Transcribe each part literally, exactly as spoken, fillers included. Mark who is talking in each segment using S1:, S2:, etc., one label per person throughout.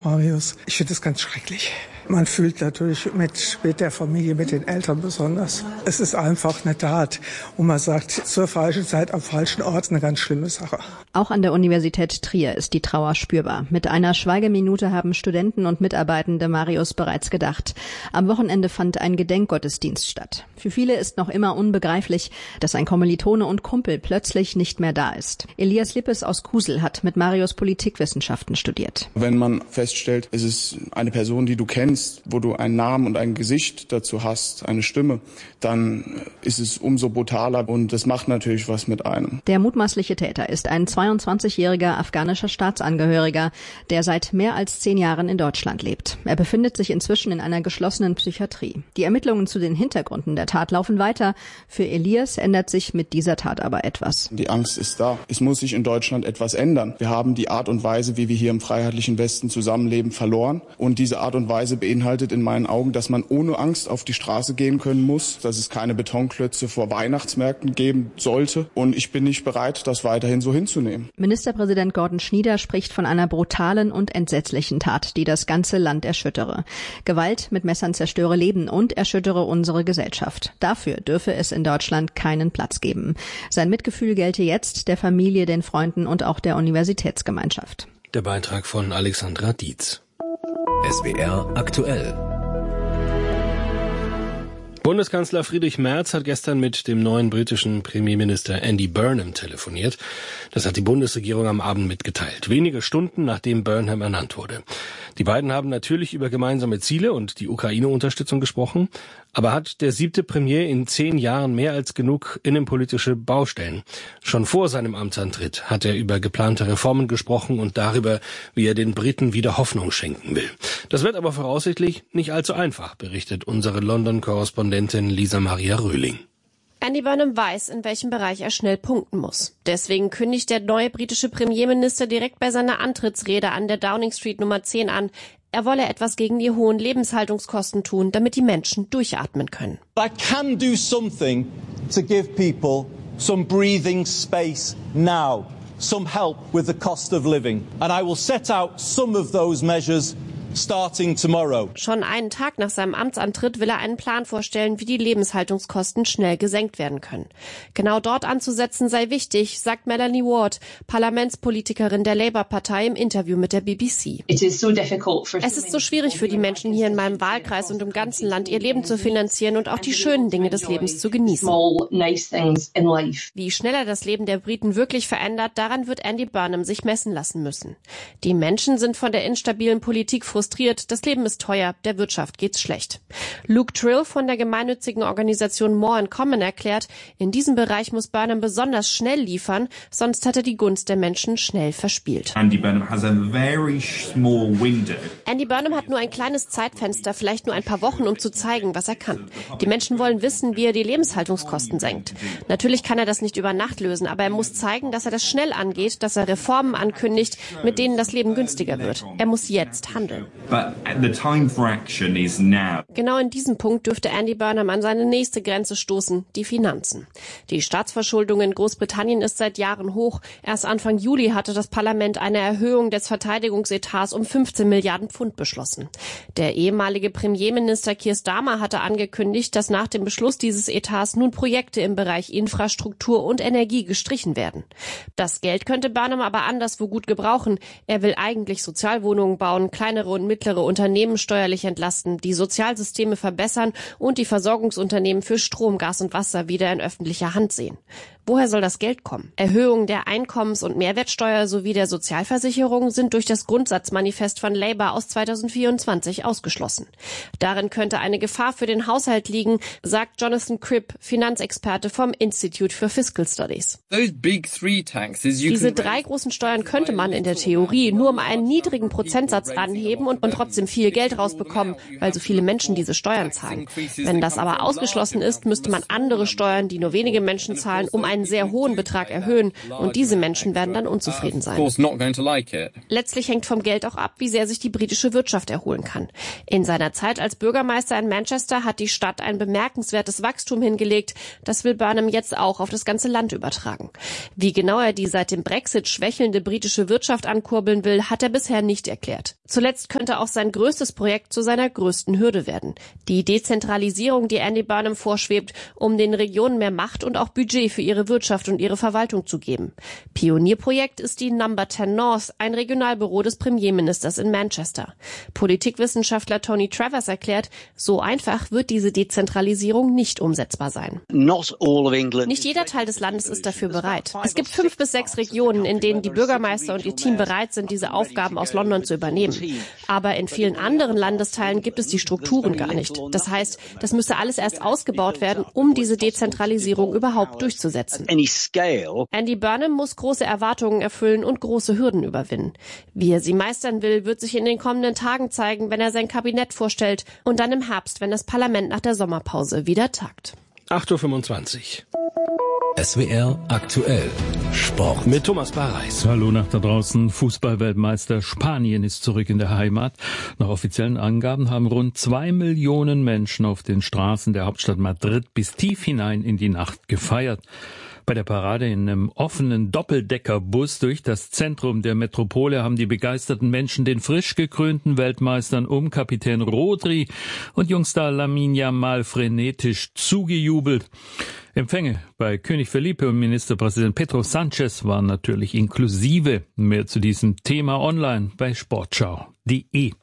S1: Marius, ich finde das ganz schrecklich. Man fühlt natürlich mit, mit der Familie, mit den Eltern besonders. Es ist einfach eine Tat. Und man sagt, zur falschen Zeit am falschen Ort, eine ganz schlimme Sache.
S2: Auch an der Universität Trier ist die Trauer spürbar. Mit einer Schweigeminute haben Studenten und Mitarbeitende Marius bereits gedacht. Am Wochenende fand ein Gedenkgottesdienst statt. Für viele ist noch immer unbegreiflich, dass ein Kommilitone und Kumpel plötzlich nicht mehr da ist. Elias Lippes aus Kusel hat mit Marius Politikwissenschaften studiert.
S3: Wenn man feststellt, es ist eine Person, die du kennst, wo du einen Namen und ein Gesicht dazu hast, eine Stimme, dann ist es umso brutaler und das macht natürlich was mit einem.
S2: Der mutmaßliche Täter ist ein zweiundzwanzigjähriger afghanischer Staatsangehöriger, der seit mehr als zehn Jahren in Deutschland lebt. Er befindet sich inzwischen in einer geschlossenen Psychiatrie. Die Ermittlungen zu den Hintergründen der Tat laufen weiter. Für Elias ändert sich mit dieser Tat aber etwas.
S3: Die Angst ist da. Es muss sich in Deutschland etwas ändern. Wir haben die Art und Weise, wie wir hier im freiheitlichen Westen zusammenleben, verloren. Und diese Art und Weise beinhaltet in meinen Augen, dass man ohne Angst auf die Straße gehen können muss, dass es keine Betonklötze vor Weihnachtsmärkten geben sollte. Und ich bin nicht bereit, das weiterhin so hinzunehmen.
S2: Ministerpräsident Gordon Schnieder spricht von einer brutalen und entsetzlichen Tat, die das ganze Land erschüttere. Gewalt mit Messern zerstöre Leben und erschüttere unsere Gesellschaft. Dafür dürfe es in Deutschland keinen Platz geben. Sein Mitgefühl gelte jetzt der Familie, den Freunden und auch der Universitätsgemeinschaft.
S4: Der Beitrag von Alexandra Dietz.
S5: S W R aktuell.
S4: Bundeskanzler Friedrich Merz hat gestern mit dem neuen britischen Premierminister Andy Burnham telefoniert. Das hat die Bundesregierung am Abend mitgeteilt, wenige Stunden nachdem Burnham ernannt wurde. Die beiden haben natürlich über gemeinsame Ziele und die Ukraine-Unterstützung gesprochen, aber hat der siebte Premier in zehn Jahren mehr als genug innenpolitische Baustellen? Schon vor seinem Amtsantritt hat er über geplante Reformen gesprochen und darüber, wie er den Briten wieder Hoffnung schenken will. Das wird aber voraussichtlich nicht allzu einfach, berichtet unsere London-Korrespondentin Lisa Maria Röhling.
S6: Andy Burnham weiß, in welchem Bereich er schnell punkten muss. Deswegen kündigt der neue britische Premierminister direkt bei seiner Antrittsrede an der Downing Street Nummer zehn an, er wolle etwas gegen die hohen Lebenshaltungskosten tun, damit die Menschen durchatmen können.
S7: I can do something to give people some breathing space now, some help with the cost of living. And I will set out some of those measures starting tomorrow.
S6: Schon einen Tag nach seinem Amtsantritt will er einen Plan vorstellen, wie die Lebenshaltungskosten schnell gesenkt werden können. Genau dort anzusetzen sei wichtig, sagt Melanie Ward, Parlamentspolitikerin der Labour-Partei im Interview mit der B B C.
S8: Es ist
S6: so schwierig für die Menschen hier in meinem Wahlkreis und im ganzen Land, ihr Leben zu finanzieren und auch die schönen Dinge des Lebens zu genießen. Wie schnell er das Leben der Briten wirklich verändert, daran wird Andy Burnham sich messen lassen müssen. Die Menschen sind von der instabilen Politik frustriert. Das Leben ist teuer, der Wirtschaft geht's schlecht. Luke Trill von der gemeinnützigen Organisation More in Common erklärt, in diesem Bereich muss Burnham besonders schnell liefern, sonst hat er die Gunst der Menschen schnell verspielt.
S9: Andy Burnham has a very small window.
S6: Andy Burnham hat nur ein kleines Zeitfenster, vielleicht nur ein paar Wochen, um zu zeigen, was er kann. Die Menschen wollen wissen, wie er die Lebenshaltungskosten senkt. Natürlich kann er das nicht über Nacht lösen, aber er muss zeigen, dass er das schnell angeht, dass er Reformen ankündigt, mit denen das Leben günstiger wird. Er muss jetzt handeln.
S9: But the time for action is now.
S6: Genau in diesem Punkt dürfte Andy Burnham an seine nächste Grenze stoßen, die Finanzen. Die Staatsverschuldung in Großbritannien ist seit Jahren hoch. Erst Anfang Juli hatte das Parlament eine Erhöhung des Verteidigungsetats um fünfzehn Milliarden Pfund beschlossen. Der ehemalige Premierminister Keir Starmer hatte angekündigt, dass nach dem Beschluss dieses Etats nun Projekte im Bereich Infrastruktur und Energie gestrichen werden. Das Geld könnte Burnham aber anderswo gut gebrauchen. Er will eigentlich Sozialwohnungen bauen, kleinere und mittlere Unternehmen steuerlich entlasten, die Sozialsysteme verbessern und die Versorgungsunternehmen für Strom, Gas und Wasser wieder in öffentlicher Hand sehen. Woher soll das Geld kommen? Erhöhung der Einkommens- und Mehrwertsteuer sowie der Sozialversicherung sind durch das Grundsatzmanifest von Labour aus zweitausendvierundzwanzig ausgeschlossen. Darin könnte eine Gefahr für den Haushalt liegen, sagt Jonathan Cribb, Finanzexperte vom Institute for Fiscal Studies. Diese drei großen Steuern könnte man in der Theorie nur um einen niedrigen Prozentsatz anheben und, und trotzdem viel Geld rausbekommen, weil so viele Menschen diese Steuern zahlen. Wenn das aber ausgeschlossen ist, müsste man andere Steuern, die nur wenige Menschen zahlen, um einen einen sehr hohen Betrag erhöhen und diese Menschen werden dann unzufrieden sein. Letztlich hängt vom Geld auch ab, wie sehr sich die britische Wirtschaft erholen kann. In seiner Zeit als Bürgermeister in Manchester hat die Stadt ein bemerkenswertes Wachstum hingelegt. Das will Burnham jetzt auch auf das ganze Land übertragen. Wie genau er die seit dem Brexit schwächelnde britische Wirtschaft ankurbeln will, hat er bisher nicht erklärt. Zuletzt könnte auch sein größtes Projekt zu seiner größten Hürde werden. Die Dezentralisierung, die Andy Burnham vorschwebt, um den Regionen mehr Macht und auch Budget für ihre Wirtschaft und ihre Verwaltung zu geben. Pionierprojekt ist die Number zehn North, ein Regionalbüro des Premierministers in Manchester. Politikwissenschaftler Tony Travers erklärt, so einfach wird diese Dezentralisierung nicht umsetzbar sein. Nicht jeder Teil des Landes ist dafür bereit. Es gibt fünf bis sechs Regionen, in denen die Bürgermeister und ihr Team bereit sind, diese Aufgaben aus London zu übernehmen. Aber in vielen anderen Landesteilen gibt es die Strukturen gar nicht. Das heißt, das müsste alles erst ausgebaut werden, um diese Dezentralisierung überhaupt durchzusetzen. Andy Burnham muss große Erwartungen erfüllen und große Hürden überwinden. Wie er sie meistern will, wird sich in den kommenden Tagen zeigen, wenn er sein Kabinett vorstellt und dann im Herbst, wenn das Parlament nach der Sommerpause wieder tagt.
S4: acht Uhr fünfundzwanzig.
S5: S W R aktuell Sport.
S4: Mit Thomas Barreis.
S8: Hallo nach da draußen. Fußballweltmeister Spanien ist zurück in der Heimat. Nach offiziellen Angaben haben rund zwei Millionen Menschen auf den Straßen der Hauptstadt Madrid bis tief hinein in die Nacht gefeiert. Bei der Parade in einem offenen Doppeldeckerbus durch das Zentrum der Metropole haben die begeisterten Menschen den frisch gekrönten Weltmeistern um Kapitän Rodri und Jungstar Lamine Yamal frenetisch zugejubelt. Empfänge bei König Felipe und Ministerpräsident Pedro Sánchez waren natürlich inklusive. Mehr zu diesem Thema online bei sportschau punkt de.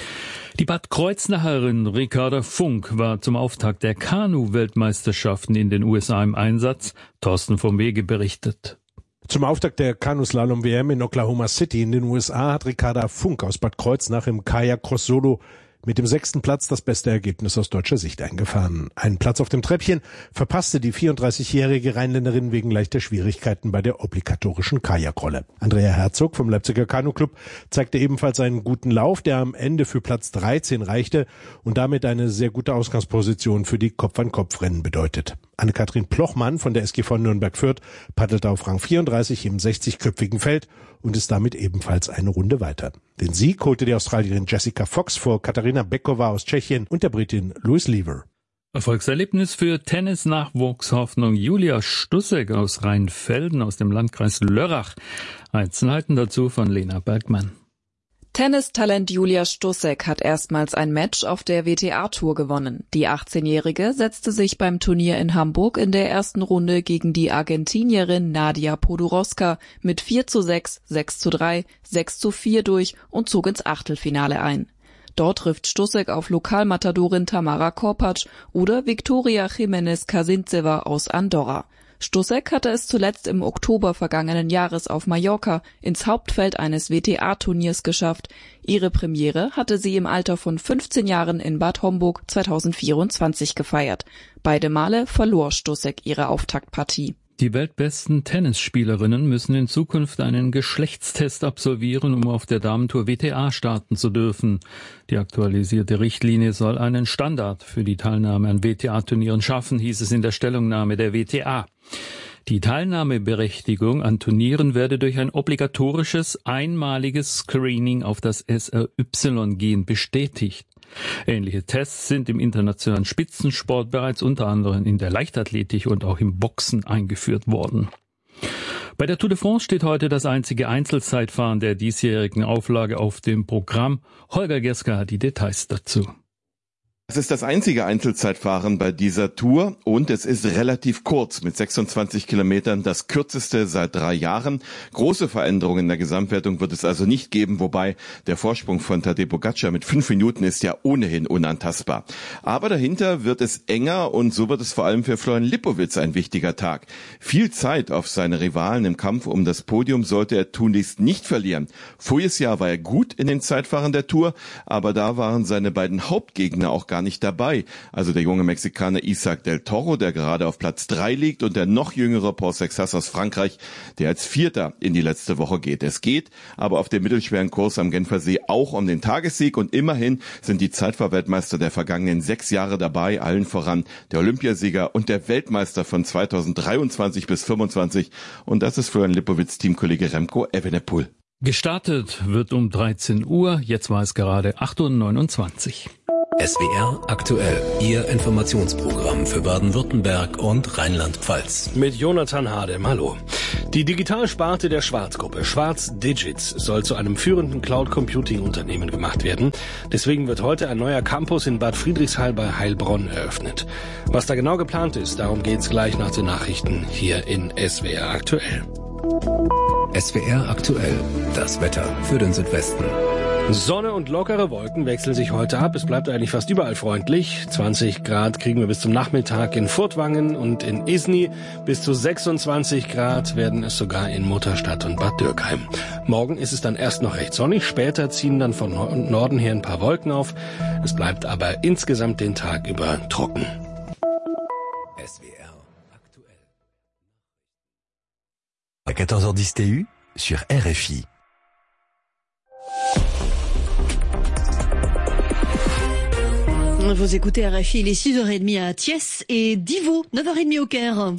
S8: Die Bad Kreuznacherin Ricarda Funk war zum Auftakt der Kanu-Weltmeisterschaften in den U S A im Einsatz. Thorsten vom Wege berichtet.
S10: Zum Auftakt der Kanuslalom-W M in Oklahoma City in den U S A hat Ricarda Funk aus Bad Kreuznach im Kajak Cross Solo mit dem sechsten Platz das beste Ergebnis aus deutscher Sicht eingefahren. Einen Platz auf dem Treppchen verpasste die vierunddreißigjährige Rheinländerin wegen leichter Schwierigkeiten bei der obligatorischen Kajakrolle. Andrea Herzog vom Leipziger Kanu-Club zeigte ebenfalls einen guten Lauf, der am Ende für Platz dreizehn reichte und damit eine sehr gute Ausgangsposition für die Kopf-an-Kopf-Rennen bedeutet. Anne-Kathrin Plochmann von der S G V Nürnberg-Fürth paddelte auf Rang vierunddreißig im sechzigköpfigen Feld und ist damit ebenfalls eine Runde weiter. Den Sieg holte die Australierin Jessica Fox vor Katharina Bekova aus Tschechien und der Britin Louise Lever.
S8: Erfolgserlebnis für Tennis-Nachwuchshoffnung Julia Stussek aus Rheinfelden aus dem Landkreis Lörrach. Einzelheiten dazu von Lena Bergmann.
S11: Tennistalent Julia Stussek hat erstmals ein Match auf der W T A-Tour gewonnen. Die achtzehnjährige setzte sich beim Turnier in Hamburg in der ersten Runde gegen die Argentinierin Nadia Podoroska mit vier zu sechs, sechs zu drei, sechs zu vier durch und zog ins Achtelfinale ein. Dort trifft Stussek auf Lokalmatadorin Tamara Korpatsch oder Victoria Jiménez Kasintseva aus Andorra. Stussek hatte es zuletzt im Oktober vergangenen Jahres auf Mallorca ins Hauptfeld eines W T A-Turniers geschafft. Ihre Premiere hatte sie im Alter von fünfzehn Jahren in Bad Homburg zweitausendvierundzwanzig gefeiert. Beide Male verlor Stussek ihre Auftaktpartie.
S8: Die weltbesten Tennisspielerinnen müssen in Zukunft einen Geschlechtstest absolvieren, um auf der Damentour W T A starten zu dürfen. Die aktualisierte Richtlinie soll einen Standard für die Teilnahme an W T A-Turnieren schaffen, hieß es in der Stellungnahme der W T A. Die Teilnahmeberechtigung an Turnieren werde durch ein obligatorisches, einmaliges Screening auf das S R Y-Gen bestätigt. Ähnliche Tests sind im internationalen Spitzensport bereits unter anderem in der Leichtathletik und auch im Boxen eingeführt worden. Bei der Tour de France steht heute das einzige Einzelzeitfahren der diesjährigen Auflage auf dem Programm. Holger Gerska hat die Details dazu.
S12: Es ist das einzige Einzelzeitfahren bei dieser Tour und es ist relativ kurz mit sechsundzwanzig Kilometern, das kürzeste seit drei Jahren. Große Veränderungen in der Gesamtwertung wird es also nicht geben, wobei der Vorsprung von Tadej Pogačar mit fünf Minuten ist ja ohnehin unantastbar. Aber dahinter wird es enger und so wird es vor allem für Florian Lipowitz ein wichtiger Tag. Viel Zeit auf seine Rivalen im Kampf um das Podium sollte er tunlichst nicht verlieren. Voriges Jahr war er gut in den Zeitfahren der Tour, aber da waren seine beiden Hauptgegner auch gar gar nicht dabei. Also der junge Mexikaner Isaac del Toro, der gerade auf Platz drei liegt, und der noch jüngere Paul Sexas aus Frankreich, der als Vierter in die letzte Woche geht. Es geht aber auf dem mittelschweren Kurs am Genfersee auch um den Tagessieg, und immerhin sind die Zeitfahrweltmeister der vergangenen sechs Jahre dabei, allen voran der Olympiasieger und der Weltmeister von zweitausenddreiundzwanzig bis fünfundzwanzig, und das ist Florian Lipowitz Teamkollege Remco Evenepoel.
S8: Gestartet wird um dreizehn Uhr, jetzt war es gerade acht Uhr neunundzwanzig.
S5: S W R aktuell, Ihr Informationsprogramm für Baden-Württemberg und Rheinland-Pfalz.
S4: Mit Jonathan Hadem, hallo. Die Digitalsparte der Schwarz-Gruppe, Schwarz Digits, soll zu einem führenden Cloud-Computing-Unternehmen gemacht werden. Deswegen wird heute ein neuer Campus in Bad Friedrichshall bei Heilbronn eröffnet. Was da genau geplant ist, darum geht's gleich nach den Nachrichten hier in S W R aktuell.
S5: S W R aktuell, das Wetter für den Südwesten.
S4: Sonne und lockere Wolken wechseln sich heute ab. Es bleibt eigentlich fast überall freundlich. zwanzig Grad kriegen wir bis zum Nachmittag in Furtwangen und in Isny. Bis zu sechsundzwanzig Grad werden es sogar in Mutterstadt und Bad Dürkheim. Morgen ist es dann erst noch recht sonnig. Später ziehen dann von Norden her ein paar Wolken auf. Es bleibt aber insgesamt den Tag über trocken.
S5: S W R aktuell. À quatorze heures dix T U sur R F I.
S13: Vous écoutez R F I, il est six heures trente à Thiès et Divo, neuf heures trente au Caire.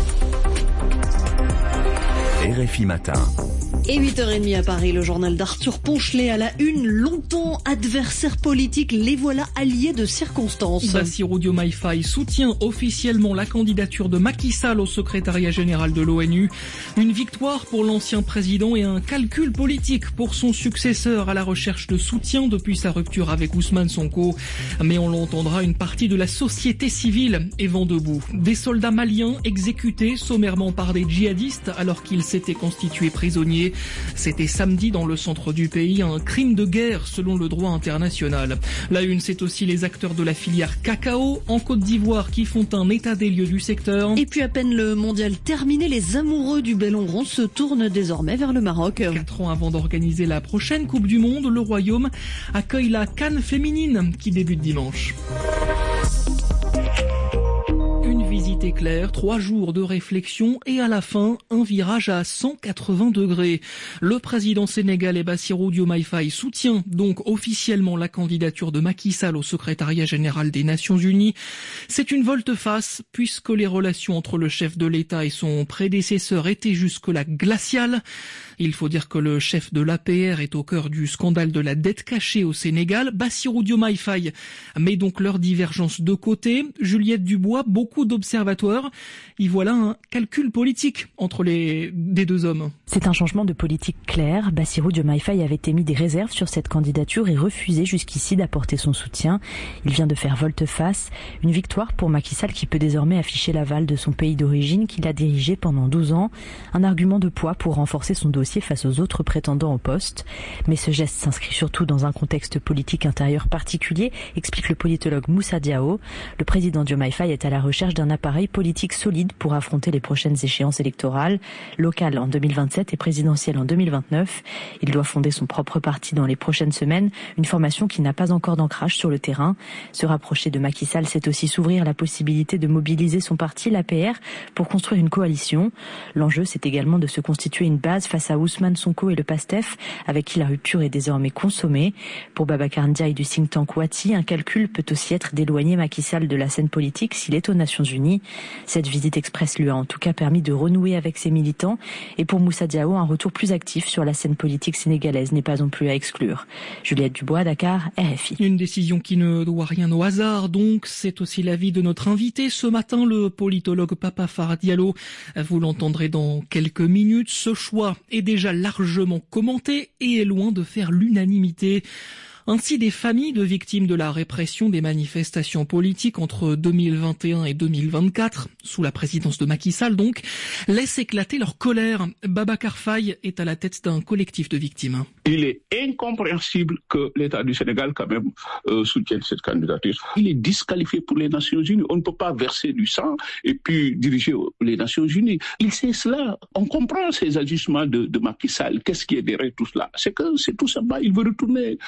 S5: R F I Matin.
S13: Et huit heures trente à Paris, le journal d'Arthur Ponchelet à la une. Longtemps adversaires politiques, les voilà alliés de circonstances.
S14: Bassirou Diomaye Faye soutient officiellement la candidature de Macky Sall au secrétariat général de l'ONU. Une victoire pour l'ancien président et un calcul politique pour son successeur à la recherche de soutien depuis sa rupture avec Ousmane Sonko. Mais on l'entendra, une partie de la société civile est vent debout. Des soldats maliens exécutés sommairement par des djihadistes alors qu'ils s'étaient constitués prisonniers. C'était samedi dans le centre du pays, un crime de guerre selon le droit international. La une, c'est aussi les acteurs de la filière cacao en Côte d'Ivoire qui font un état des lieux du secteur.
S13: Et puis à peine le mondial terminé, les amoureux du ballon rond se tournent désormais vers le Maroc.
S14: Quatre ans avant d'organiser la prochaine Coupe du Monde, le Royaume accueille la CAN féminine qui débute dimanche. Une visite éclair, trois jours de réflexion et à la fin, un virage à cent quatre-vingts degrés. Le président sénégalais Bassirou Diomaye Faye soutient donc officiellement la candidature de Macky Sall au secrétariat général des Nations Unies. C'est une volte-face puisque les relations entre le chef de l'État et son prédécesseur étaient jusque-là glaciales. Il faut dire que le chef de l'A P R est au cœur du scandale de la dette cachée au Sénégal. Bassirou Diomaye Faye met donc leur divergence de côté. Juliette Dubois, beaucoup d'observateurs y voilà un calcul politique entre les des deux hommes.
S15: C'est un changement de politique clair. Bassirou Diomaye Faye avait émis des réserves sur cette candidature et refusé jusqu'ici d'apporter son soutien. Il vient de faire volte-face. Une victoire pour Macky Sall qui peut désormais afficher l'aval de son pays d'origine qu'il a dirigé pendant douze ans. Un argument de poids pour renforcer son dossier face aux autres prétendants au poste. Mais ce geste s'inscrit surtout dans un contexte politique intérieur particulier, explique le politologue Moussa Diao. Le président Diomaye Faye est à la recherche d'un appareil politique solide pour affronter les prochaines échéances électorales, locales en deux mille vingt-sept et présidentielles en deux mille vingt-neuf. Il doit fonder son propre parti dans les prochaines semaines, une formation qui n'a pas encore d'ancrage sur le terrain. Se rapprocher de Macky Sall, c'est aussi s'ouvrir la possibilité de mobiliser son parti, l'A P R, pour construire une coalition. L'enjeu, c'est également de se constituer une base face à Ousmane Sonko et le PASTEF, avec qui la rupture est désormais consommée. Pour Babacar Ndiaye du think tank Wati, un calcul peut aussi être d'éloigner Macky Sall de la scène politique s'il est aux Nations Unies. Cette visite express lui a en tout cas permis de renouer avec ses militants. Et pour Moussa Diao, un retour plus actif sur la scène politique sénégalaise n'est pas non plus à exclure. Juliette Dubois, Dakar, R F I.
S14: Une décision qui ne doit rien au hasard, donc c'est aussi l'avis de notre invité ce matin, le politologue Papa Farah Diallo. Vous l'entendrez dans quelques minutes. Ce choix est déjà largement commenté et est loin de faire l'unanimité. Ainsi, des familles de victimes de la répression des manifestations politiques entre deux mille vingt et un et deux mille vingt-quatre, sous la présidence de Macky Sall donc, laissent éclater leur colère. Babacar Faye est à la tête d'un collectif de victimes.
S16: Il est incompréhensible que l'État du Sénégal quand même euh, soutienne cette candidature. Il est disqualifié pour les Nations Unies. On ne peut pas verser du sang et puis diriger les Nations Unies. Il sait cela. On comprend ces agissements de, de Macky Sall. Qu'est-ce qui est derrière tout cela? C'est que c'est tout simplement, il veut retourner au Sénégal.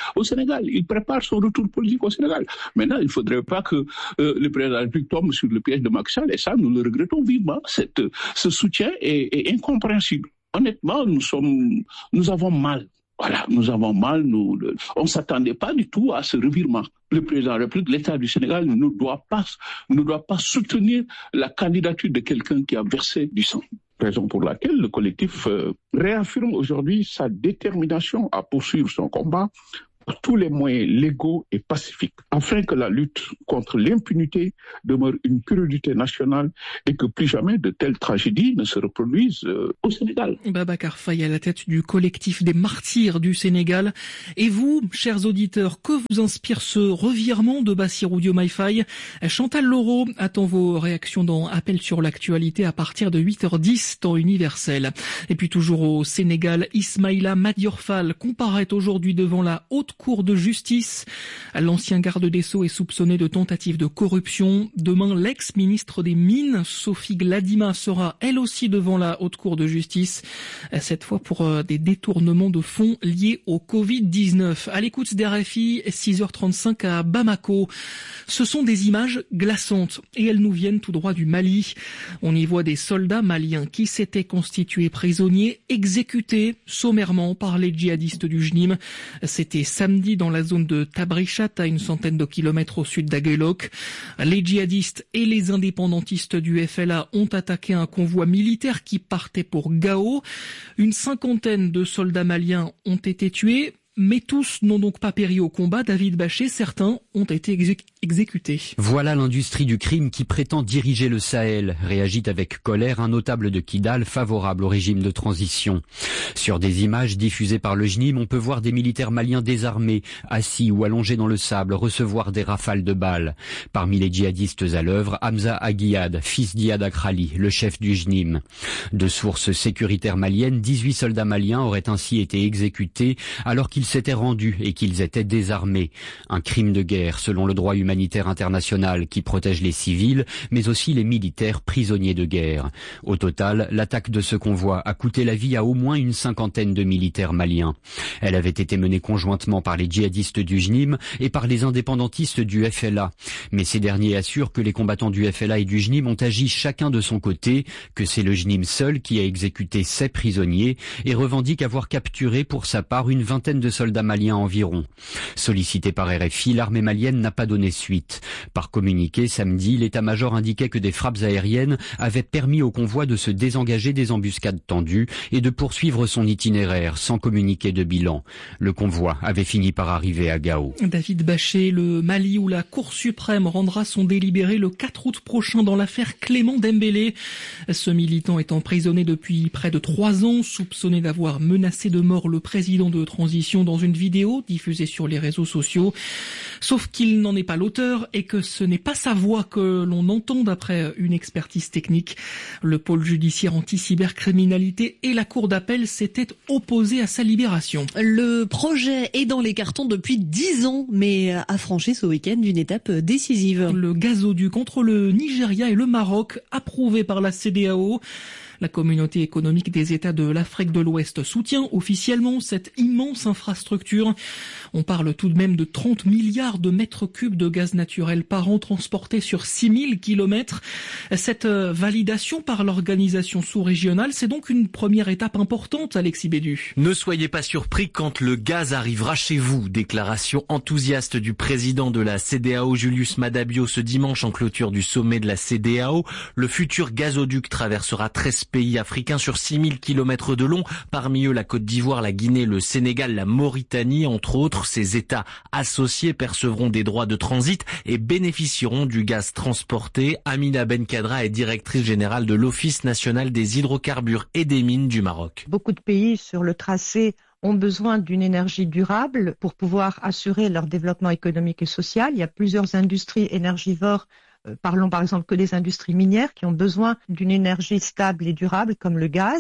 S16: Sénégal. Il prépare son retour politique au Sénégal. Maintenant, il ne faudrait pas que euh, le président de la République tombe sur le piège de Macky Sall, et ça, nous le regrettons vivement. Cette, ce soutien est, est incompréhensible. Honnêtement, nous sommes, nous avons mal. Voilà, nous avons mal. Nous, on ne s'attendait pas du tout à ce revirement. Le président de la République, l'État du Sénégal ne doit pas, ne doit pas soutenir la candidature de quelqu'un qui a versé du sang. Raison pour laquelle le collectif euh, réaffirme aujourd'hui sa détermination à poursuivre son combat par tous les moyens légaux et pacifiques, afin que la lutte contre l'impunité demeure une priorité nationale et que plus jamais de telles tragédies ne se reproduisent euh, au Sénégal.
S14: Babacar Faye à la tête du collectif des martyrs du Sénégal. Et vous, chers auditeurs, que vous inspire ce revirement de Bassirou Diomaye Faye? Chantal Laureau attend vos réactions dans Appel sur l'actualité à partir de huit heures dix, temps universel. Et puis toujours au Sénégal, Ismaïla Madior Fall comparaît aujourd'hui devant la haute Cour de justice. L'ancien garde des Sceaux est soupçonné de tentative de corruption. Demain, l'ex-ministre des Mines, Sophie Gladima, sera elle aussi devant la haute cour de justice, cette fois pour des détournements de fonds liés au covid dix-neuf. À l'écoute d'R F I, six heures trente-cinq à Bamako. Ce sont des images glaçantes et elles nous viennent tout droit du Mali. On y voit des soldats maliens qui s'étaient constitués prisonniers, exécutés sommairement par les djihadistes du J N I M. C'était samedi dans la zone de Tabrichat, à une centaine de kilomètres au sud d'Aguelok. Les djihadistes et les indépendantistes du F L A ont attaqué un convoi militaire qui partait pour Gao. Une cinquantaine de soldats maliens ont été tués, mais tous n'ont donc pas péri au combat. David Bachet, certains ont été exé- exécutés.
S17: Voilà l'industrie du crime qui prétend diriger le Sahel, réagit avec colère un notable de Kidal favorable au régime de transition. Sur des images diffusées par le J N I M, on peut voir des militaires maliens désarmés, assis ou allongés dans le sable, recevoir des rafales de balles. Parmi les djihadistes à l'œuvre, Hamza Aguiad, fils d'Iyad Akrali, le chef du J N I M. De sources sécuritaires maliennes, dix-huit soldats maliens auraient ainsi été exécutés alors qu'ils s'étaient rendus et qu'ils étaient désarmés. Un crime de guerre selon le droit humanitaire international qui protège les civils, mais aussi les militaires prisonniers de guerre. Au total, l'attaque de ce convoi a coûté la vie à au moins une cinquantaine de militaires maliens. Elle avait été menée conjointement par les djihadistes du J N I M et par les indépendantistes du F L A. Mais ces derniers assurent que les combattants du F L A et du J N I M ont agi chacun de son côté, que c'est le J N I M seul qui a exécuté ses prisonniers et revendique avoir capturé pour sa part une vingtaine de soldats maliens environ. Sollicité par R F I, l'armée malienne n'a pas donné suite. Par communiqué samedi, l'état-major indiquait que des frappes aériennes avaient permis au convoi de se désengager des embuscades tendues et de poursuivre son itinéraire sans communiquer de bilan. Le convoi avait fini par arriver à Gao.
S14: David Bachet, le Mali où la Cour suprême rendra son délibéré le quatre août prochain dans l'affaire Clément Dembélé. Ce militant est emprisonné depuis près de trois ans, soupçonné d'avoir menacé de mort le président de transition dans une vidéo diffusée sur les réseaux sociaux. Sauf qu'il n'en est pas l'auteur et que ce n'est pas sa voix que l'on entend d'après une expertise technique. Le pôle judiciaire anti-cybercriminalité et la cour d'appel s'étaient opposés à sa libération.
S13: Le projet est dans les cartons depuis dix ans, mais a franchi ce week-end une étape décisive.
S14: Le gazoduc entre le Nigeria et le Maroc, approuvé par la C E D A O. La communauté économique des États de l'Afrique de l'Ouest soutient officiellement cette immense infrastructure. On parle tout de même de trente milliards de mètres cubes de gaz naturel par an transportés sur six mille kilomètres. Cette validation par l'organisation sous-régionale, c'est donc une première étape importante, Alexis Bédu.
S18: Ne soyez pas surpris quand le gaz arrivera chez vous. Déclaration enthousiaste du président de la C E D A O, Julius Madabio, ce dimanche en clôture du sommet de la C E D A O. Le futur gazoduc traversera treize pays africains sur six mille kilomètres de long, parmi eux la Côte d'Ivoire, la Guinée, le Sénégal, la Mauritanie, entre autres. Ces États associés percevront des droits de transit et bénéficieront du gaz transporté. Amina Benkadra est directrice générale de l'Office national des hydrocarbures et des mines du Maroc.
S19: Beaucoup de pays sur le tracé ont besoin d'une énergie durable pour pouvoir assurer leur développement économique et social. Il y a plusieurs industries énergivores. Parlons par exemple que des industries minières qui ont besoin d'une énergie stable et durable comme le gaz.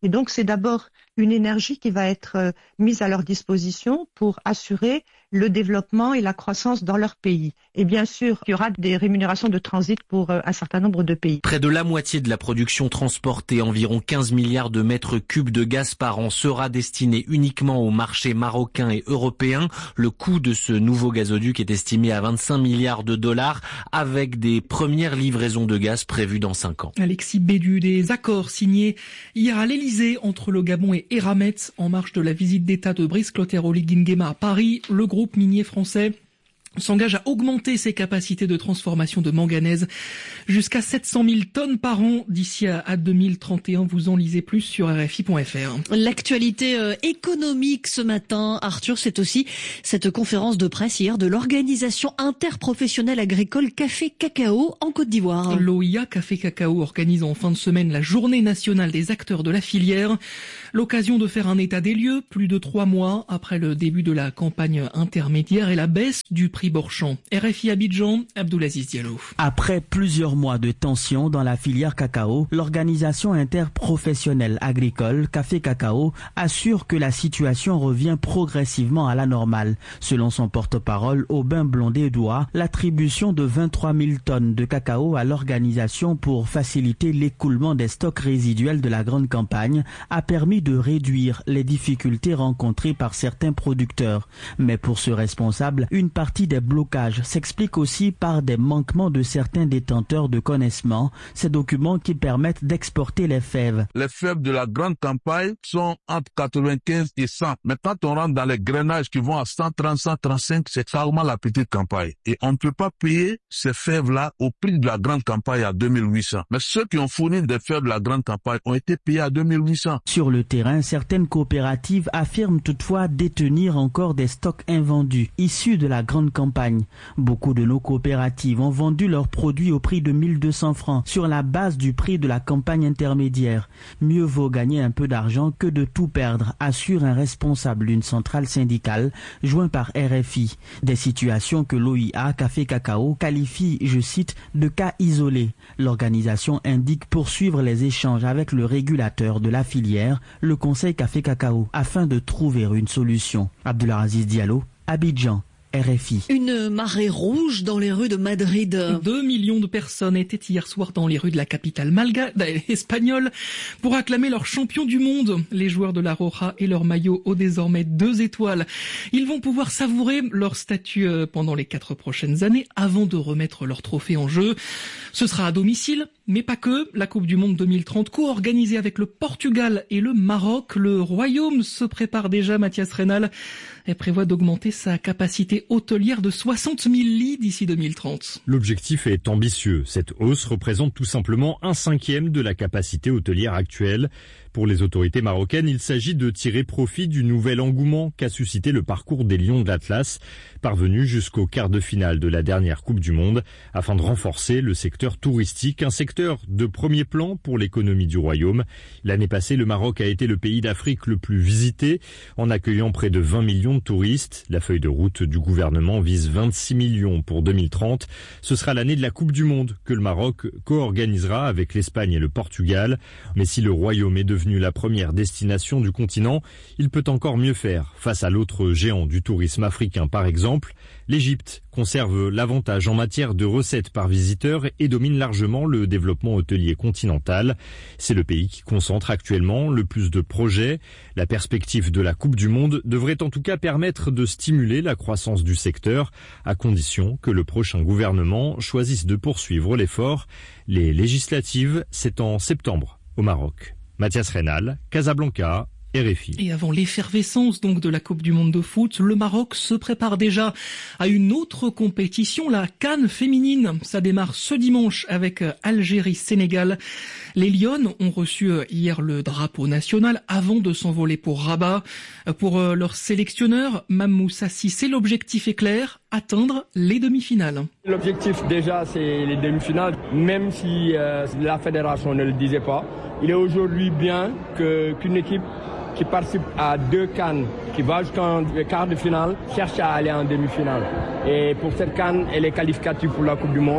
S19: Et donc c'est d'abord une énergie qui va être euh, mise à leur disposition pour assurer le développement et la croissance dans leur pays. Et bien sûr, il y aura des rémunérations de transit pour euh, un certain nombre de pays.
S18: Près de la moitié de la production transportée, environ quinze milliards de mètres cubes de gaz par an, sera destinée uniquement au marché marocain et européen. Le coût de ce nouveau gazoduc est estimé à vingt-cinq milliards de dollars, avec des premières livraisons de gaz prévues dans cinq ans.
S14: Alexis Bédu, des accords signés hier à l'Elysée entre le Gabon et Eramet en marge de la visite d'État de Brice Clotaire Oligui Nguema à Paris. Le groupe minier français s'engage à augmenter ses capacités de transformation de manganèse jusqu'à sept cent mille tonnes par an d'ici à deux mille trente et un. Vous en lisez plus sur R F I point F R.
S13: L'actualité euh, économique ce matin, Arthur, c'est aussi cette conférence de presse hier de l'Organisation interprofessionnelle agricole Café Cacao en Côte d'Ivoire.
S14: L'O I A Café Cacao organise en fin de semaine la journée nationale des acteurs de la filière. L'occasion de faire un état des lieux, plus de trois mois après le début de la campagne intermédiaire et la baisse du prix Borchamp. R F I Abidjan, Abdoulaziz Diallo.
S20: Après plusieurs mois de tension dans la filière cacao, l'organisation interprofessionnelle agricole Café Cacao assure que la situation revient progressivement à la normale. Selon son porte-parole, Aubin Blondé-Doua, l'attribution de vingt-trois mille tonnes de cacao à l'organisation pour faciliter l'écoulement des stocks résiduels de la grande campagne a permis de réduire les difficultés rencontrées par certains producteurs. Mais pour ce responsable, une partie des blocages s'explique aussi par des manquements de certains détenteurs de connaissements, ces documents qui permettent d'exporter les fèves.
S21: Les fèves de la grande campagne sont entre quatre-vingt-quinze et cent. Mais quand on rentre dans les grainages qui vont à cent trente, cent trente-cinq, c'est carrément la petite campagne. Et on ne peut pas payer ces fèves-là au prix de la grande campagne à deux mille huit cents. Mais ceux qui ont fourni des fèves de la grande campagne ont été payés à deux mille huit cents.
S20: Sur le terrain, certaines coopératives affirment toutefois détenir encore des stocks invendus, issus de la grande campagne. Beaucoup de nos coopératives ont vendu leurs produits au prix de mille deux cents francs sur la base du prix de la campagne intermédiaire. Mieux vaut gagner un peu d'argent que de tout perdre, assure un responsable d'une centrale syndicale joint par R F I. Des situations que l'O I A Café Cacao qualifie, je cite, de cas isolés. L'organisation indique poursuivre les échanges avec le régulateur de la filière, le Conseil Café Cacao, afin de trouver une solution. Abdoulaziz Diallo, Abidjan. R F I.
S13: Une marée rouge dans les rues de Madrid.
S14: Deux millions de personnes étaient hier soir dans les rues de la capitale malgache espagnole pour acclamer leur champion du monde. Les joueurs de la Roja et leur maillot aux désormais deux étoiles. Ils vont pouvoir savourer leur statut pendant les quatre prochaines années avant de remettre leur trophée en jeu. Ce sera à domicile, mais pas que. La Coupe du Monde deux mille trente, co-organisée avec le Portugal et le Maroc. Le Royaume se prépare déjà, Mathias Reynal, et prévoit d'augmenter sa capacité hôtelière de soixante mille lits d'ici deux mille trente.
S22: L'objectif est ambitieux. Cette hausse représente tout simplement un cinquième de la capacité hôtelière actuelle. Pour les autorités marocaines, il s'agit de tirer profit du nouvel engouement qu'a suscité le parcours des Lions de l'Atlas, parvenus jusqu'au quart de finale de la dernière Coupe du Monde, afin de renforcer le secteur touristique, un secteur de premier plan pour l'économie du royaume. L'année passée, le Maroc a été le pays d'Afrique le plus visité, en accueillant près de vingt millions de touristes. La feuille de route du gouvernement vise vingt-six millions pour deux mille trente. Ce sera l'année de la Coupe du Monde que le Maroc co-organisera avec l'Espagne et le Portugal. Mais si le royaume est devenu la première destination du continent, il peut encore mieux faire. Face à l'autre géant du tourisme africain par exemple, l'Égypte conserve l'avantage en matière de recettes par visiteur et domine largement le développement hôtelier continental. C'est le pays qui concentre actuellement le plus de projets. La perspective de la Coupe du Monde devrait en tout cas permettre de stimuler la croissance du secteur, à condition que le prochain gouvernement choisisse de poursuivre l'effort. Les législatives, c'est en septembre au Maroc. Mathias Reynal, Casablanca, R F I.
S14: Et avant l'effervescence donc de la Coupe du Monde de foot, le Maroc se prépare déjà à une autre compétition, la CAN féminine. Ça démarre ce dimanche avec Algérie-Sénégal. Les Lionnes ont reçu hier le drapeau national avant de s'envoler pour Rabat. Pour leur sélectionneur, Mamou Sassi, c'est l'objectif est clair, atteindre les demi-finales.
S23: L'objectif déjà c'est les demi-finales, même si euh, la fédération ne le disait pas. Il est aujourd'hui bien que, qu'une équipe qui participe à deux CAN, qui va jusqu'en quart de finale, cherche à aller en demi-finale. Et pour cette CAN, elle est qualificative pour la Coupe du Monde.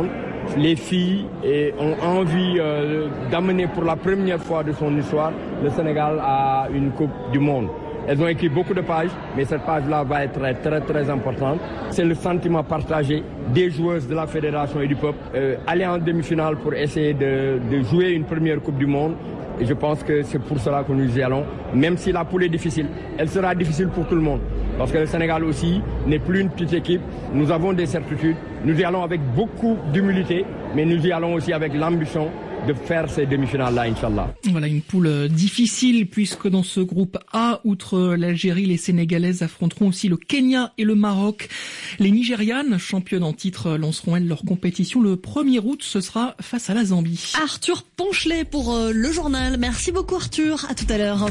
S23: les filles et ont envie euh, d'amener pour la première fois de son histoire le Sénégal à une Coupe du Monde. Elles ont écrit beaucoup de pages, mais cette page-là va être très, très, très importante. C'est le sentiment partagé des joueuses de la fédération et du peuple. Euh, aller en demi-finale pour essayer de, de jouer une première Coupe du Monde. Et je pense que c'est pour cela que nous y allons. Même si la poule est difficile, elle sera difficile pour tout le monde. Parce que le Sénégal aussi n'est plus une petite équipe. Nous avons des certitudes. Nous y allons avec beaucoup d'humilité, mais nous y allons aussi avec l'ambition de faire ces demi-finales-là, Inch'Allah.
S14: Voilà une poule difficile puisque dans ce groupe A, outre l'Algérie, les Sénégalaises affronteront aussi le Kenya et le Maroc. Les Nigérianes, championnes en titre, lanceront elles leur compétition le premier août. Ce sera face à la Zambie.
S13: Arthur Ponchelet pour euh, le journal. Merci beaucoup Arthur. À tout à l'heure.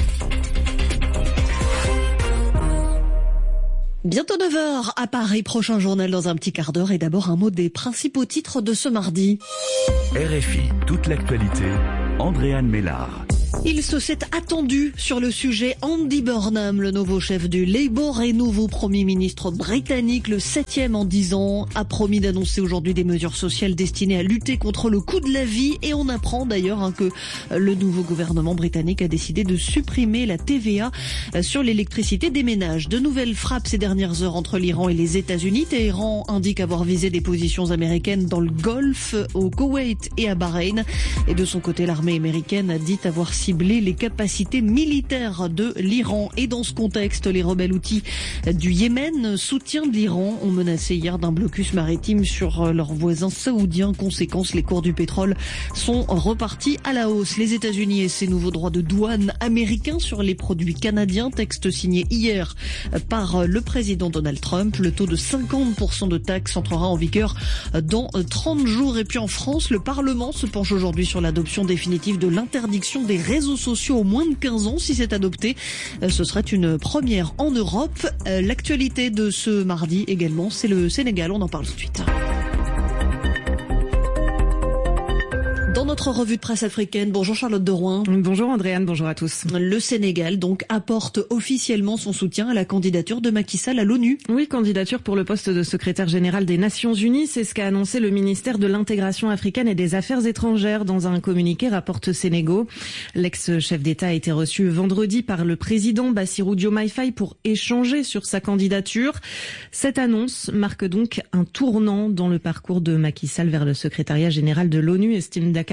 S13: Bientôt neuf heures à Paris, prochain journal dans un petit quart d'heure et d'abord un mot des principaux titres de ce mardi.
S1: R F I, toute l'actualité, Andréane Mélard.
S13: Il se s'est attendu sur le sujet. Andy Burnham, le nouveau chef du Labour et nouveau Premier ministre britannique, le septième en dix ans, a promis d'annoncer aujourd'hui des mesures sociales destinées à lutter contre le coût de la vie. Et on apprend d'ailleurs hein, que le nouveau gouvernement britannique a décidé de supprimer la T V A sur l'électricité des ménages. De nouvelles frappes ces dernières heures entre l'Iran et les États-Unis. Téhéran indique avoir visé des positions américaines dans le Golfe, au Koweït et à Bahreïn. Et de son côté, l'armée américaine a dit avoir cibler les capacités militaires de l'Iran. Et dans ce contexte, les rebelles houthis du Yémen, soutien de l'Iran, ont menacé hier d'un blocus maritime sur leurs voisins saoudiens. Conséquence, les cours du pétrole sont repartis à la hausse. Les États-Unis et ses nouveaux droits de douane américains sur les produits canadiens, texte signé hier par le président Donald Trump. Le taux de cinquante pour cent de taxes entrera en vigueur dans trente jours. Et puis en France, le Parlement se penche aujourd'hui sur l'adoption définitive de l'interdiction des réseaux sociaux aux moins de quinze ans. Si c'est adopté, ce serait une première en Europe. L'actualité de ce mardi également, c'est le Sénégal. On en parle tout de suite. Dans notre revue de presse africaine, bonjour Charlotte de Rouen.
S2: Bonjour Andréane, bonjour à tous.
S13: Le Sénégal donc apporte officiellement son soutien à la candidature de Macky Sall à l'ONU.
S2: Oui, candidature pour le poste de secrétaire général des Nations Unies, c'est ce qu'a annoncé le ministère de l'Intégration africaine et des Affaires étrangères dans un communiqué, rapporte Sénégo. L'ex-chef d'État a été reçu vendredi par le président Bassirou Diomaye Faye pour échanger sur sa candidature. Cette annonce marque donc un tournant dans le parcours de Macky Sall vers le secrétariat général de l'ONU, estime Dakaractu.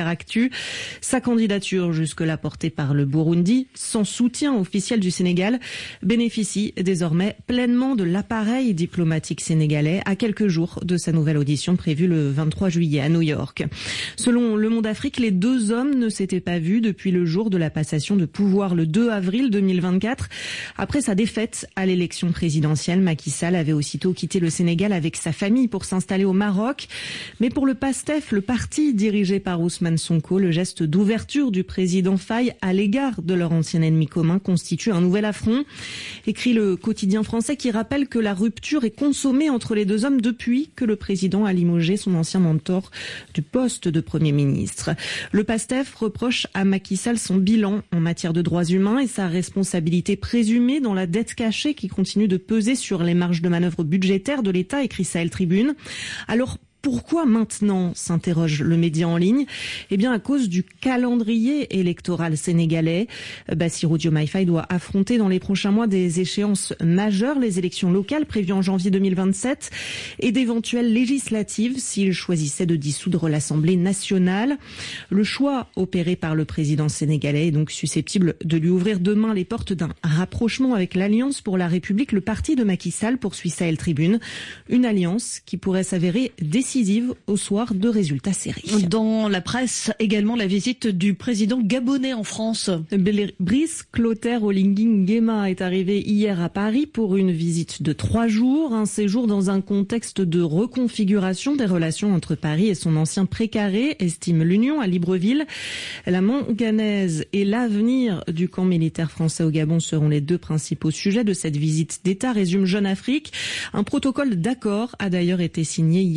S2: Sa candidature, jusque-là portée par le Burundi, sans soutien officiel du Sénégal, bénéficie désormais pleinement de l'appareil diplomatique sénégalais à quelques jours de sa nouvelle audition prévue le vingt-trois juillet à New York. Selon Le Monde Afrique, les deux hommes ne s'étaient pas vus depuis le jour de la passation de pouvoir le deux avril deux mille vingt-quatre. Après sa défaite à l'élection présidentielle, Macky Sall avait aussitôt quitté le Sénégal avec sa famille pour s'installer au Maroc. Mais pour le PASTEF, le parti dirigé par Ousmane Sonko, le geste d'ouverture du président Faye à l'égard de leur ancien ennemi commun constitue un nouvel affront. Écrit le quotidien français qui rappelle que la rupture est consommée entre les deux hommes depuis que le président a limogé son ancien mentor du poste de Premier ministre. Le PASTEF reproche à Macky Sall son bilan en matière de droits humains et sa responsabilité présumée dans la dette cachée qui continue de peser sur les marges de manœuvre budgétaires de l'État, écrit Sahel Tribune. Alors, pourquoi maintenant, s'interroge le média en ligne? Eh bien, à cause du calendrier électoral sénégalais. Bassirou Diomaye Faye doit affronter dans les prochains mois des échéances majeures, les élections locales prévues en janvier deux mille vingt-sept et d'éventuelles législatives s'il choisissait de dissoudre l'Assemblée nationale. Le choix opéré par le président sénégalais est donc susceptible de lui ouvrir demain les portes d'un rapprochement avec l'Alliance pour la République, le parti de Macky Sall, poursuit Sahel Tribune. Une alliance qui pourrait s'avérer décisive au soir de résultats serrés.
S13: Dans la presse, également la visite du président gabonais en France.
S2: Brice Clotaire Oligui Nguema est arrivé hier à Paris pour une visite de trois jours, un séjour dans un contexte de reconfiguration des relations entre Paris et son ancien précaré, estime l'Union à Libreville. La manganaise et l'avenir du camp militaire français au Gabon seront les deux principaux sujets de cette visite d'État, résume Jeune Afrique. Un protocole d'accord a d'ailleurs été signé hier entre les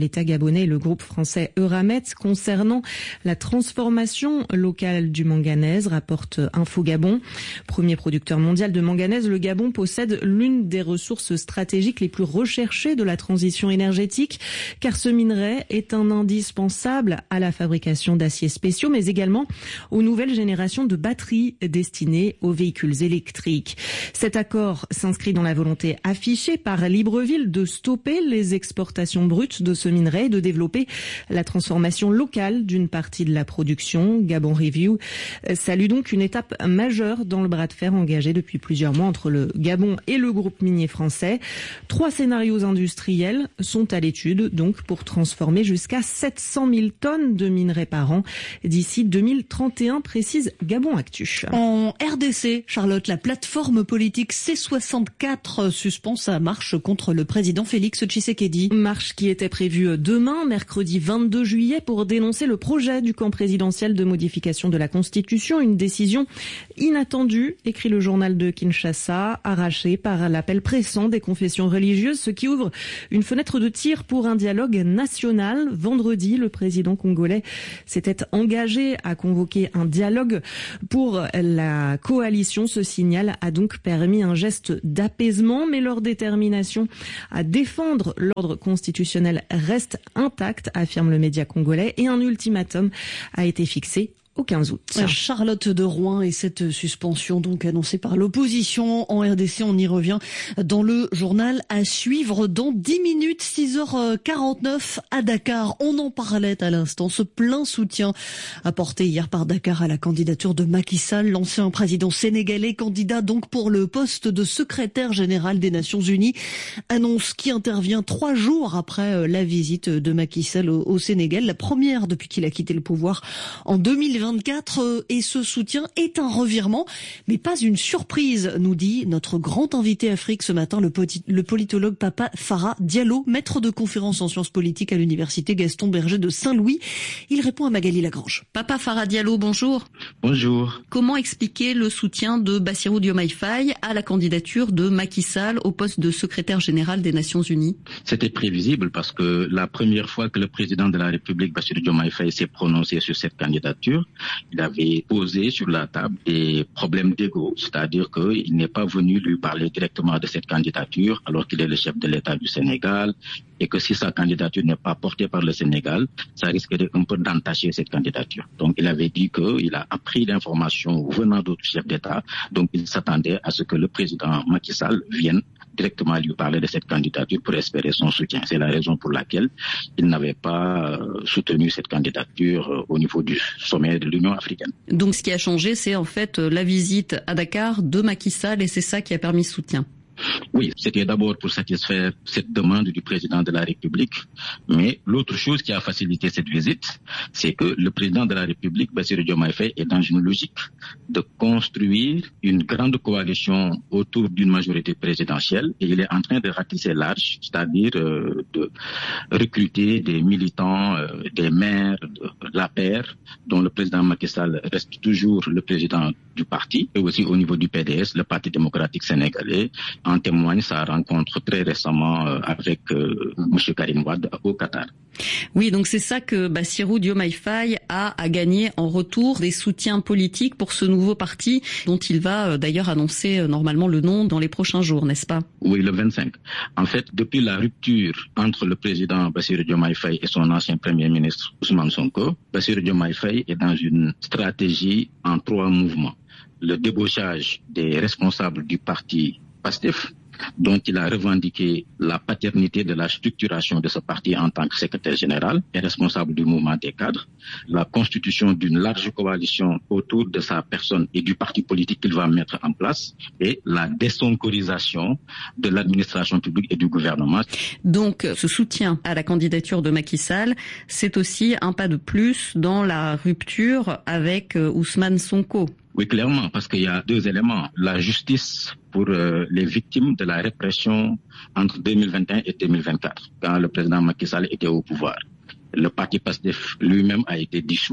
S2: l'État gabonais et le groupe français Euramet concernant la transformation locale du manganèse, rapporte Info Gabon. Premier producteur mondial de manganèse, le Gabon possède l'une des ressources stratégiques les plus recherchées de la transition énergétique, car ce minerai est un indispensable à la fabrication d'aciers spéciaux, mais également aux nouvelles générations de batteries destinées aux véhicules électriques. Cet accord s'inscrit dans la volonté affichée par Libreville de stopper les exportations brutes de ce minerai et de développer la transformation locale d'une partie de la production. Gabon Review salue donc une étape majeure dans le bras de fer engagé depuis plusieurs mois entre le Gabon et le groupe minier français. Trois scénarios industriels sont à l'étude donc pour transformer jusqu'à sept cent mille tonnes de minerais par an d'ici deux mille trente et un, précise Gabon Actu.
S13: En R D C, Charlotte, la plateforme politique C soixante-quatre suspend sa marche contre le président Félix Tshisekedi.
S2: Marche qui était prévue demain, mercredi vingt-deux juillet, pour dénoncer le projet du camp présidentiel de modification de la Constitution. Une décision inattendue, écrit le journal de Kinshasa, arrachée par l'appel pressant des confessions religieuses, ce qui ouvre une fenêtre de tir pour un dialogue national. Vendredi, le président congolais s'était engagé à convoquer un dialogue pour la coalition. Ce signal a donc permis un geste d'apaisement, mais leur détermination à défendre l'ordre constitutionnel reste intacte, affirme le média congolais, et un ultimatum a été fixé au quinze août.
S13: Charlotte de Rouen et cette suspension donc annoncée par l'opposition en R D C, on y revient dans le journal à suivre dans dix minutes, six heures quarante-neuf à Dakar. On en parlait à l'instant, ce plein soutien apporté hier par Dakar à la candidature de Macky Sall, l'ancien président sénégalais, candidat donc pour le poste de secrétaire général des Nations Unies. Annonce qui intervient trois jours après la visite de Macky Sall au, au Sénégal, la première depuis qu'il a quitté le pouvoir en deux mille vingt. Et ce soutien est un revirement, mais pas une surprise, nous dit notre grand invité Afrique ce matin, le, le politologue Papa Farah Diallo, maître de conférence en sciences politiques à l'université Gaston Berger de Saint-Louis. Il répond à Magali Lagrange.
S3: Papa Farah Diallo, bonjour.
S7: Bonjour.
S3: Comment expliquer le soutien de Bassirou Diomaye Faye à la candidature de Macky Sall au poste de secrétaire général des Nations Unies?
S7: C'était prévisible parce que la première fois que le président de la République, Bassirou Diomaye Faye, s'est prononcé sur cette candidature, il avait posé sur la table des problèmes d'ego, c'est-à-dire qu'il n'est pas venu lui parler directement de cette candidature alors qu'il est le chef de l'État du Sénégal et que si sa candidature n'est pas portée par le Sénégal, ça risquerait un peu d'entacher cette candidature. Donc il avait dit qu'il a appris l'information venant d'autres chefs d'État, donc il s'attendait à ce que le président Macky Sall vienne directement lui parler de cette candidature pour espérer son soutien. C'est la raison pour laquelle il n'avait pas euh, soutenu cette candidature euh, au niveau du sommet de l'Union africaine.
S3: Donc ce qui a changé, c'est en fait la visite à Dakar de Macky Sall et c'est ça qui a permis ce soutien.
S7: Oui, c'était d'abord pour satisfaire cette demande du président de la République. Mais l'autre chose qui a facilité cette visite, c'est que le président de la République, Bassirou Diomaye Faye, est dans une logique de construire une grande coalition autour d'une majorité présidentielle. Et il est en train de ratisser large, c'est-à-dire euh, de recruter des militants, euh, des maires de l'A P R, dont le président Macky Sall reste toujours le président du parti, et aussi au niveau du P D S, le Parti démocratique sénégalais. En témoigne sa rencontre très récemment avec euh, M. Karim Wade au Qatar.
S3: Oui, donc c'est ça que Bassirou Diomaye Faye a à gagner en retour des soutiens politiques pour ce nouveau parti dont il va euh, d'ailleurs annoncer euh, normalement le nom dans les prochains jours, n'est-ce pas?
S7: Oui, le vingt-cinq. En fait, depuis la rupture entre le président Bassirou Diomaye Faye et son ancien premier ministre Ousmane Sonko, Bassirou Diomaye Faye est dans une stratégie en trois mouvements. Le débauchage des responsables du parti PASTEF, dont il a revendiqué la paternité de la structuration de ce parti en tant que secrétaire général et responsable du mouvement des cadres, la constitution d'une large coalition autour de sa personne et du parti politique qu'il va mettre en place, et la désonkorisation de l'administration publique et du gouvernement.
S3: Donc ce soutien à la candidature de Macky Sall, c'est aussi un pas de plus dans la rupture avec Ousmane Sonko.
S7: Oui, clairement, parce qu'il y a deux éléments. La justice pour euh, les victimes de la répression entre deux mille vingt et un et deux mille vingt-quatre, quand le président Macky Sall était au pouvoir. Le parti PASTEF lui-même a été dissous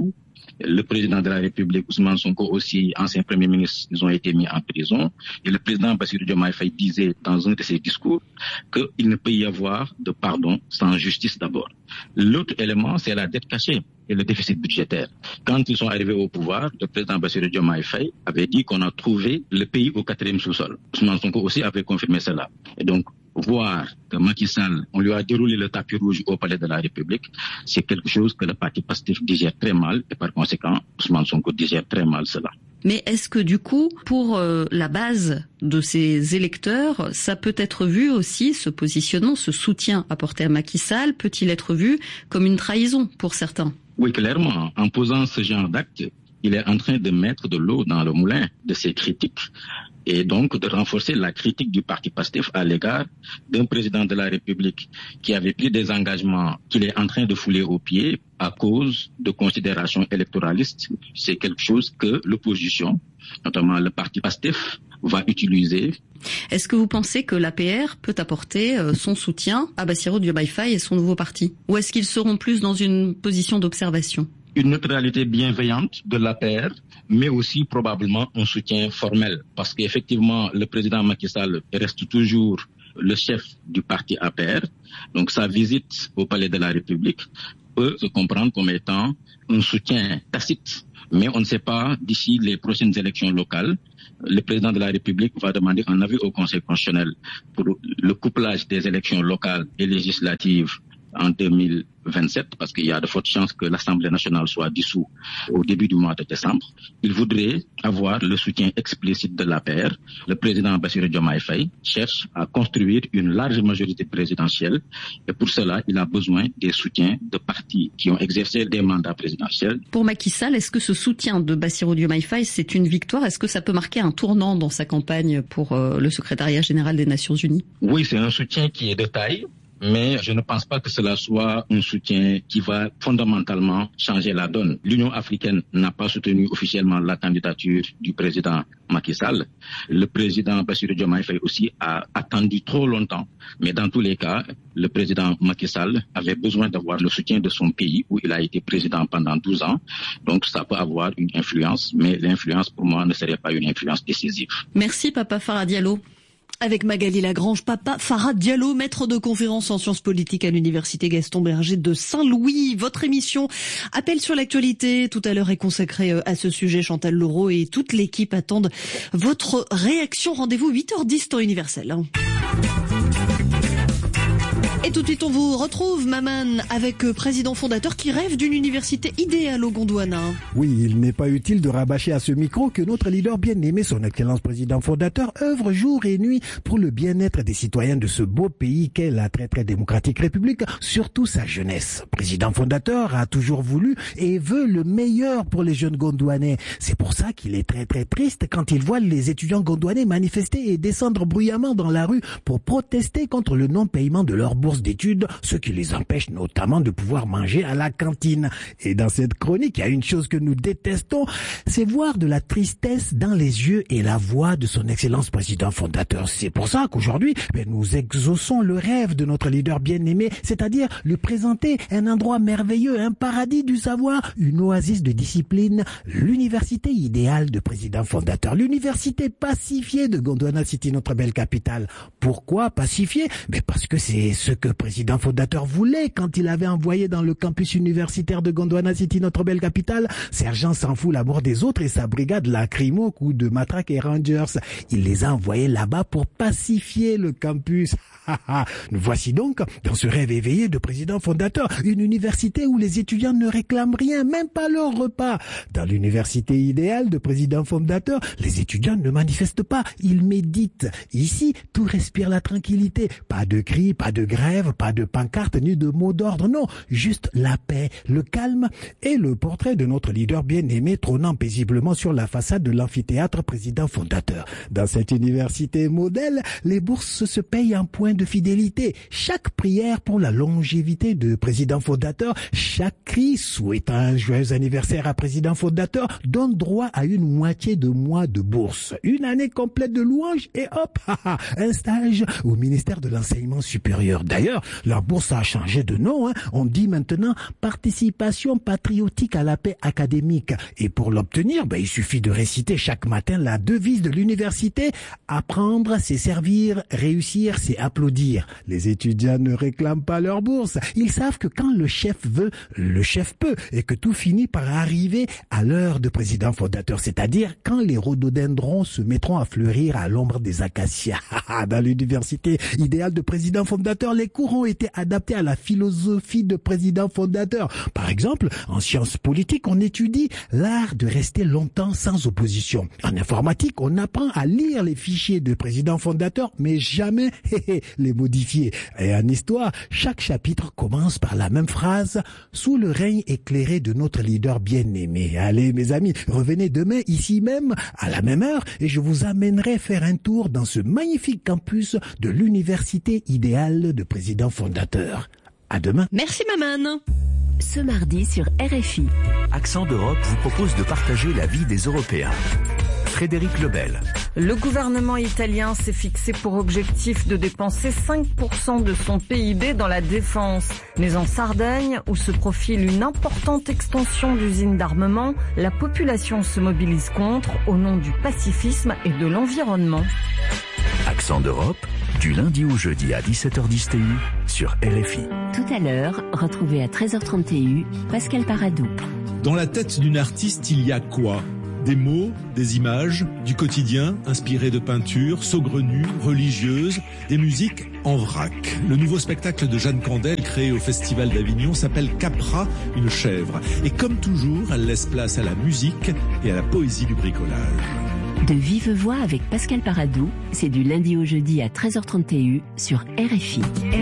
S7: Le président de la République, Ousmane Sonko aussi, ancien premier ministre, ils ont été mis en prison. Et le président Bassirou Diomaye Faye disait dans un de ses discours qu'il ne peut y avoir de pardon sans justice d'abord. L'autre élément, c'est la dette cachée et le déficit budgétaire. Quand ils sont arrivés au pouvoir, le président Bassirou Diomaye Faye avait dit qu'on a trouvé le pays au quatrième sous-sol. Ousmane Sonko aussi avait confirmé cela. Et donc, voir que Macky Sall, on lui a déroulé le tapis rouge au palais de la République, c'est quelque chose que le parti Pastef digère très mal et par conséquent, Ousmane Sonko digère très mal cela.
S3: Mais est-ce que du coup, pour euh, la base de ces électeurs, ça peut être vu aussi, ce positionnement, ce soutien apporté à Macky Sall, peut-il être vu comme une trahison pour certains?
S7: Oui, clairement. En posant ce genre d'acte, il est en train de mettre de l'eau dans le moulin de ses critiques et donc de renforcer la critique du parti Pastef à l'égard d'un président de la République qui avait pris des engagements qu'il est en train de fouler aux pieds à cause de considérations électoralistes. C'est quelque chose que l'opposition, notamment le parti Pastef, va utiliser.
S3: Est-ce que vous pensez que l'A P R peut apporter son soutien à Bassirou Diomaye Faye et son nouveau parti? Ou est-ce qu'ils seront plus dans une position d'observation?
S7: Une neutralité bienveillante de l'A P R, mais aussi probablement un soutien formel. Parce qu'effectivement, le président Macky Sall reste toujours le chef du parti A P R. Donc sa visite au palais de la République peut se comprendre comme étant un soutien tacite. Mais on ne sait pas, d'ici les prochaines élections locales, le président de la République va demander un avis au Conseil constitutionnel pour le couplage des élections locales et législatives en deux mille vingt-sept, parce qu'il y a de fortes chances que l'Assemblée nationale soit dissoute au début du mois de décembre. Il voudrait avoir le soutien explicite de l'A P R. Le président Bassirou Diomaye Faye cherche à construire une large majorité présidentielle et pour cela, il a besoin des soutiens de partis qui ont exercé des mandats présidentiels.
S3: Pour Macky Sall, est-ce que ce soutien de Bassirou Diomaye Faye, c'est une victoire? Est-ce que ça peut marquer un tournant dans sa campagne pour euh, le secrétariat général des Nations Unies?
S7: Oui, c'est un soutien qui est de taille. Mais je ne pense pas que cela soit un soutien qui va fondamentalement changer la donne. L'Union africaine n'a pas soutenu officiellement la candidature du président Macky Sall. Le président Bassirou Diomaye Faye aussi a attendu trop longtemps. Mais dans tous les cas, le président Macky Sall avait besoin d'avoir le soutien de son pays où il a été président pendant douze ans. Donc ça peut avoir une influence, mais l'influence pour moi ne serait pas une influence décisive.
S3: Merci Papa Farah Diallo.
S13: Avec Magali Lagrange, Papa Farah Diallo, maître de conférence en sciences politiques à l'université Gaston Berger de Saint-Louis. Votre émission Appel sur l'actualité tout à l'heure est consacrée à ce sujet. Chantal Leroux et toute l'équipe attendent votre réaction. Rendez-vous huit heures dix temps universel. Et tout de suite, on vous retrouve, Maman, avec président fondateur qui rêve d'une université idéale au Gondwana.
S6: Oui, il n'est pas utile de rabâcher à ce micro que notre leader bien-aimé, son excellence président fondateur, œuvre jour et nuit pour le bien-être des citoyens de ce beau pays qu'est la très très démocratique République, surtout sa jeunesse. Président fondateur a toujours voulu et veut le meilleur pour les jeunes gondwanais. C'est pour ça qu'il est très très triste quand il voit les étudiants gondwanais manifester et descendre bruyamment dans la rue pour protester contre le non-paiement de leur bourse d'études, ce qui les empêche notamment de pouvoir manger à la cantine. Et dans cette chronique, il y a une chose que nous détestons, c'est voir de la tristesse dans les yeux et la voix de son excellence président fondateur. C'est pour ça qu'aujourd'hui, ben, nous exauçons le rêve de notre leader bien-aimé, c'est-à-dire lui présenter un endroit merveilleux, un paradis du savoir, une oasis de discipline, l'université idéale de président fondateur, l'université pacifiée de Gondwana City, notre belle capitale. Pourquoi pacifiée? Ben parce que c'est ce que le président fondateur voulait quand il avait envoyé dans le campus universitaire de Gondwana City, notre belle capitale, Sergent s'en fout la mort des autres et sa brigade lacrymo, coup de matraque et rangers. Il les a envoyés là-bas pour pacifier le campus. Nous voici donc dans ce rêve éveillé de président fondateur, une université où les étudiants ne réclament rien, même pas leur repas. Dans l'université idéale de président fondateur, les étudiants ne manifestent pas, ils méditent. Ici, tout respire la tranquillité. Pas de cris, pas de grève, pas de pancarte ni de mots d'ordre, non, juste la paix, le calme et le portrait de notre leader bien-aimé trônant paisiblement sur la façade de l'amphithéâtre président fondateur. Dans cette université modèle, les bourses se payent en points de fidélité. Chaque prière pour la longévité de président fondateur, chaque cri souhaitant un joyeux anniversaire à président fondateur donne droit à une moitié de mois de bourse. Une année complète de louanges et hop, un stage au ministère de l'enseignement supérieur. D'ailleurs, D'ailleurs, leur bourse a changé de nom. Hein. On dit maintenant participation patriotique à la paix académique. Et pour l'obtenir, ben, il suffit de réciter chaque matin la devise de l'université. Apprendre, c'est servir. Réussir, c'est applaudir. Les étudiants ne réclament pas leur bourse. Ils savent que quand le chef veut, le chef peut. Et que tout finit par arriver à l'heure de président fondateur. C'est-à-dire quand les rhododendrons se mettront à fleurir à l'ombre des acacias. Dans l'université idéale de président fondateur, les cours ont été adaptés à la philosophie de président fondateur. Par exemple, en sciences politiques, on étudie l'art de rester longtemps sans opposition. En informatique, on apprend à lire les fichiers de président fondateur, mais jamais les modifier. Et en histoire, chaque chapitre commence par la même phrase, sous le règne éclairé de notre leader bien-aimé. Allez, mes amis, revenez demain ici même, à la même heure, et je vous amènerai faire un tour dans ce magnifique campus de l'université idéale de président fondateur. À demain.
S13: Merci, Maman.
S9: Ce mardi sur R F I.
S1: Accent d'Europe vous propose de partager la vie des Européens. Frédéric Lebel.
S10: Le gouvernement italien s'est fixé pour objectif de dépenser cinq pour cent de son P I B dans la défense. Mais en Sardaigne, où se profile une importante extension d'usines d'armement, la population se mobilise contre au nom du pacifisme et de l'environnement.
S1: Accent d'Europe, du lundi au jeudi à dix-sept heures dix T U sur R F I.
S9: Tout à l'heure, retrouvez à treize heures trente T U Pascal Paradou.
S11: Dans la tête d'une artiste, il y a quoi ? Des mots, des images, du quotidien, inspirés de peintures, saugrenues, religieuses, des musiques en vrac. Le nouveau spectacle de Jeanne Candel, créé au Festival d'Avignon, s'appelle Capra, une chèvre. Et comme toujours, elle laisse place à la musique et à la poésie du bricolage.
S9: De vive voix avec Pascal Paradou, c'est du lundi au jeudi à treize heures trente T U sur R F I.